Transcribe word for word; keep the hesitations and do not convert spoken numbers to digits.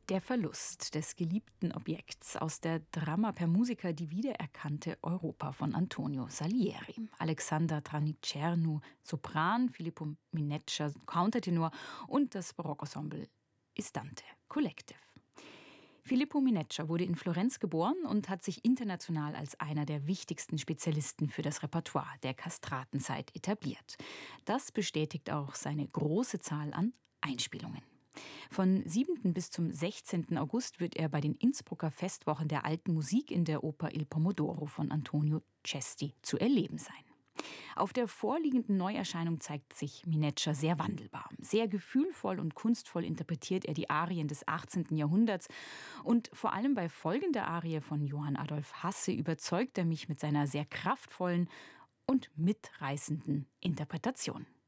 Der Verlust des geliebten Objekts aus der Drama per Musica die wiedererkannte Europa von Antonio Salieri. Alexander Tranicernu, Sopran, Filippo Mineccia, Countertenor und das Barockensemble Istante Collective. Filippo Mineccia wurde in Florenz geboren und hat sich international als einer der wichtigsten Spezialisten für das Repertoire der Kastratenzeit etabliert. Das bestätigt auch seine große Zahl an Einspielungen. Von siebten bis zum sechzehnten August wird er bei den Innsbrucker Festwochen der alten Musik in der Oper Il Pomodoro von Antonio Cesti zu erleben sein. Auf der vorliegenden Neuerscheinung zeigt sich Mineccia sehr wandelbar. Sehr gefühlvoll und kunstvoll interpretiert er die Arien des achtzehnten Jahrhunderts. Und vor allem bei folgender Arie von Johann Adolf Hasse überzeugt er mich mit seiner sehr kraftvollen und mitreißenden Interpretation.